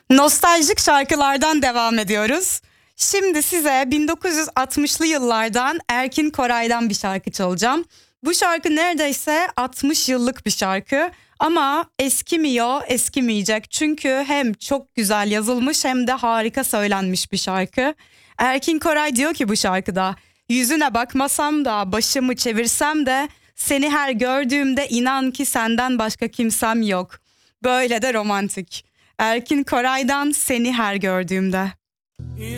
Nostaljik şarkılardan devam ediyoruz. Şimdi size 1960'lı yıllardan Erkin Koray'dan bir şarkı çalacağım. Bu şarkı neredeyse 60 yıllık bir şarkı ama eskimiyor, eskimeyecek. Çünkü hem çok güzel yazılmış hem de harika söylenmiş bir şarkı. Erkin Koray diyor ki bu şarkıda: yüzüne bakmasam da başımı çevirsem de seni her gördüğümde inan ki senden başka kimsem yok. Böyle de romantik. Erkin Koray'dan Seni Her Gördüğümde.